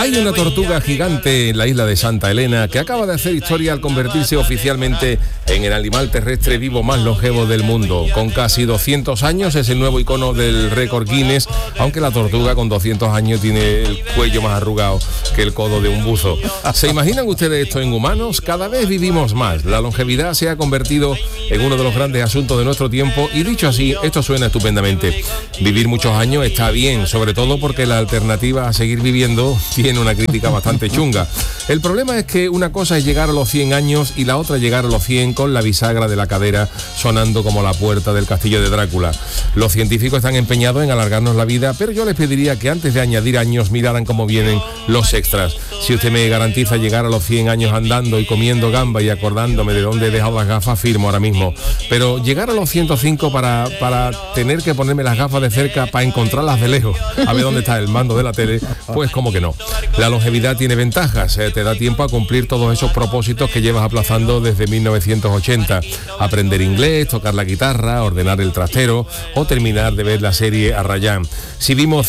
Hay una tortuga gigante en la isla de Santa Elena que acaba de hacer historia al convertirse oficialmente en el animal terrestre vivo más longevo del mundo. Con casi 200 años es el nuevo icono del récord Guinness, aunque la tortuga con 200 años tiene el cuello más arrugado que el codo de un buzo. ¿Se imaginan ustedes esto en humanos? Cada vez vivimos más. La longevidad se ha convertido en uno de los grandes asuntos de nuestro tiempo y dicho así, esto suena estupendamente. Vivir muchos años está bien, sobre todo porque la alternativa a seguir viviendo tiene una crítica bastante chunga. El problema es que una cosa es llegar a los 100 años y la otra llegar a los 100 con la bisagra de la cadera sonando como la puerta del castillo de Drácula. Los científicos están empeñados en alargarnos la vida, pero yo les pediría que antes de añadir años miraran cómo vienen los extras. Si usted me garantiza llegar a los 100 años andando y comiendo gamba y acordándome de dónde he dejado las gafas, firmo ahora mismo. Pero llegar a los 105 para tener que ponerme las gafas de cerca para encontrarlas de lejos, a ver dónde está el mando de la tele, pues como que no. La longevidad tiene ventajas, te da tiempo a cumplir todos esos propósitos que llevas aplazando desde 1980. Aprender inglés, tocar la guitarra, ordenar el trastero o terminar de ver la serie Arrayán. Si vivimos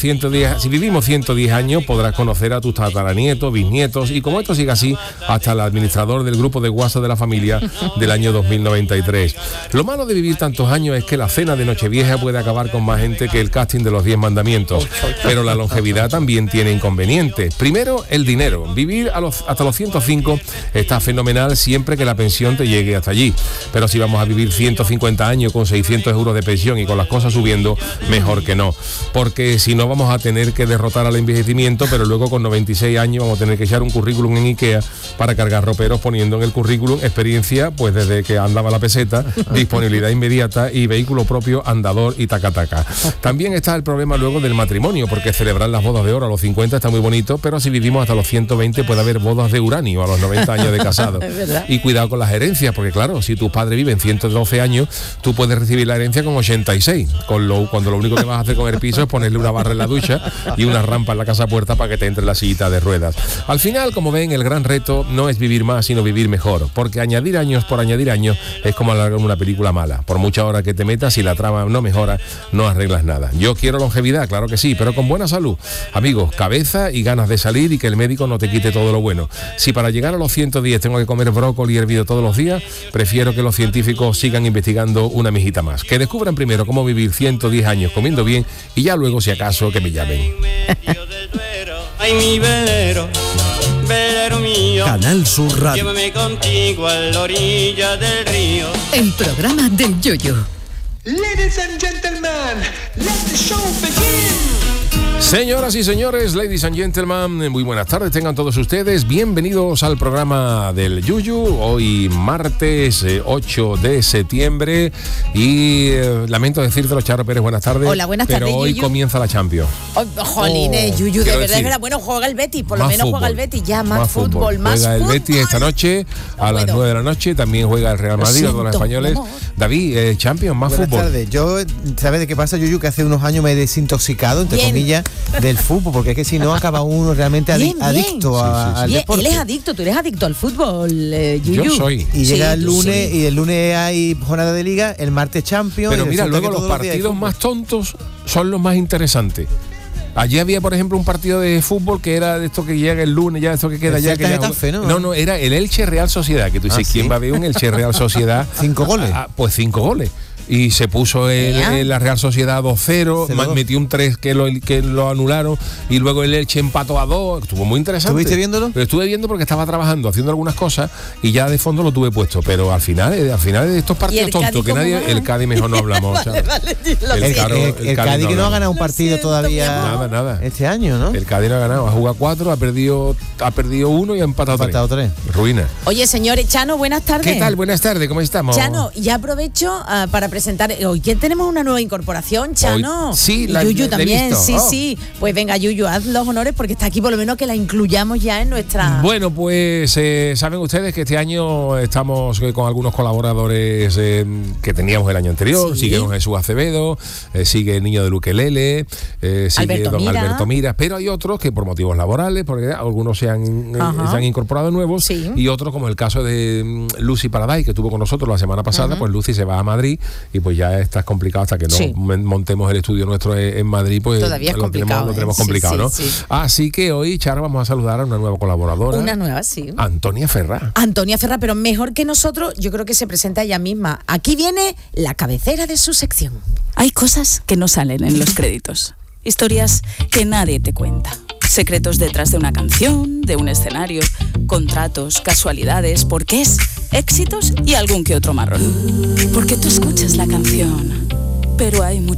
110 años, podrás conocer a tus tataranietos, bisnietos y como esto siga así, hasta el administrador del grupo de WhatsApp de la familia del año 2093. Lo malo de vivir tantos años es que la cena de Nochevieja puede acabar con más gente que el casting de los 10 mandamientos. Pero la longevidad también tiene inconvenientes. Primero, el dinero. Vivir hasta los 105 está fenomenal siempre que la pensión te llegue hasta allí. Pero si vamos a vivir 150 años con 600 euros de pensión y con las cosas subiendo, mejor que no. Porque si no vamos a tener que derrotar al envejecimiento, pero luego con 96 años vamos a tener que echar un currículum en IKEA para cargar roperos poniendo en el currículum experiencia pues desde que andaba la peseta, disponibilidad inmediata y vehículo propio, andador y taca-taca. También está el problema luego del matrimonio, porque celebrar las bodas de oro a los 50 está muy bonito, pero si vivimos hasta los 120 puede haber bodas de uranio a los 90 años de casado. Y cuidado con las herencias, porque claro, si tus padres viven 112 años, tú puedes recibir la herencia con 86, cuando lo único que vas a hacer con el piso es ponerle una barra en la ducha y una rampa en la casa puerta para que te entre la sillita de ruedas. Al final, como ven, el gran reto no es vivir más, sino vivir mejor, porque añadir años por añadir años es como alargar una película mala. Por mucha hora que te metas, si la trama no mejora, no arreglas nada. Yo quiero longevidad, claro que sí, pero con buena salud. Amigos, cabeza y ganas de salir y que el médico no te quite todo lo bueno. Si para llegar a los 110 tengo que comer brócoli hervido todos los días, prefiero que los científicos sigan investigando una mijita más. Que descubran primero cómo vivir 110 años comiendo bien y ya luego, si acaso, que me llamen. Ay, mi velero, velero mío. Canal Sur Radio. Llévame contigo a la orilla del río. El programa del Yoyo. Ladies and gentlemen, let the show begin. Señoras y señores, ladies and gentlemen, muy buenas tardes, tengan todos ustedes bienvenidos al programa del Yuyu. Hoy martes 8 de septiembre y lamento decírtelo, Charo Pérez, buenas tardes. Hola, buenas tardes, pero hoy Yuyu. Comienza la Champions. Jolines, Yuyu, de verdad, es verdad. Bueno, juega el Betis, por lo menos juega el Betis, ya, más fútbol, más juega fútbol. El Betis esta noche a las 9 de la noche, también juega el Real Madrid, todos los españoles. David, Champions, más buenas fútbol. Tardes. Yo, ¿sabes de qué pasa, Yuyu? Que hace unos años me he desintoxicado, entre comillas, del fútbol, porque es que si no acaba uno realmente adicto al deporte. Él es adicto, tú eres adicto al fútbol, Yuyu. Yo soy. Y llega el lunes, y el lunes hay jornada de liga, el martes Champions. Pero mira, luego los partidos más tontos son los más interesantes. Allí había, por ejemplo, un partido de fútbol que era de esto que llega el lunes, ya esto que queda ya. Que Getafe, no, era el Elche Real Sociedad, que tú dices, ¿quién va a ver un Elche Real Sociedad? 5 goles. Pues 5 goles. Y se puso la Real Sociedad 2-0, metió un 3 que lo anularon y luego el Elche empató a 2. Estuvo muy interesante. ¿Estuviste viéndolo? Pero estuve viendo porque estaba trabajando, haciendo algunas cosas y ya de fondo lo tuve puesto. Pero al final de estos partidos tontos que nadie, el Cádiz mejor no hablamos. El Cádiz que no ha ganado un partido todavía. Nada. Este año, ¿no? El Cádiz no ha ganado, ha jugado 4, ha perdido 1 y ha empatado 3. Ruina. Oye, señores, Chano, buenas tardes. ¿Qué tal? Buenas tardes, ¿cómo estamos? Chano, ya aprovecho para presentar. Hoy que tenemos una nueva incorporación, Chano. Hoy, sí, Yuyu también, visto. Sí. Pues venga, Yuyu, haz los honores porque está aquí, por lo menos que la incluyamos ya en nuestra. Bueno, pues saben ustedes que este año estamos con algunos colaboradores que teníamos el año anterior. Sí. Sigue don Jesús Acevedo, sigue el niño de Luquelele, sigue don Alberto Miras, pero hay otros que por motivos laborales, porque algunos se han incorporado nuevos, y otros como el caso de Lucy Paradise, que estuvo con nosotros la semana pasada. Pues Lucy se va a Madrid y pues ya estás complicado hasta que no montemos el estudio nuestro en Madrid, pues todavía es complicado, lo tenemos complicado, ¿no? Sí. Así que hoy, Charo, vamos a saludar a una nueva colaboradora. Una nueva, sí. Antonia Ferrá. Antonia Ferrá, pero mejor que nosotros, yo creo que se presenta ella misma. Aquí viene la cabecera de su sección. Hay cosas que no salen en los créditos. Historias que nadie te cuenta. Secretos detrás de una canción, de un escenario, contratos, casualidades, porqués, éxitos y algún que otro marrón. Porque tú escuchas la canción, pero hay